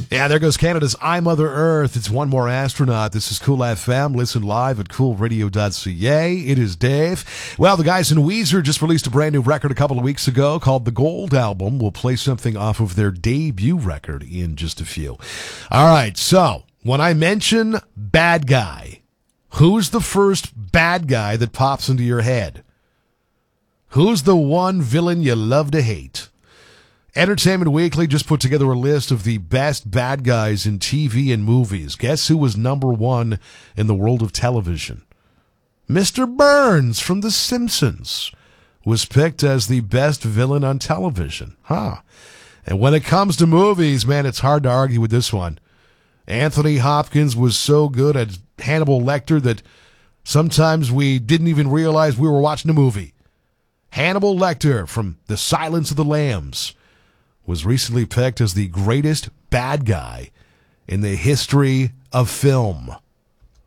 Yeah, there goes Canada's I, Mother Earth. It's One More Astronaut. This is Cool FM. Listen live at coolradio.ca. It is Dave. Well, the guys in Weezer just released a brand new record a couple of weeks ago called The Gold Album. We'll play something off of their debut record in just a few. All right, so when I mention bad guy, who's the first bad guy that pops into your head? Who's the one villain you love to hate? Entertainment Weekly just put together a list of the best bad guys in TV and movies. Guess who was number one in the world of television? Mr. Burns from The Simpsons was picked as the best villain on television. And when it comes to movies, man, it's hard to argue with this one. Anthony Hopkins was so good at Hannibal Lecter that sometimes we didn't even realize we were watching a movie. Hannibal Lecter from The Silence of the Lambs was recently picked as the greatest bad guy in the history of film.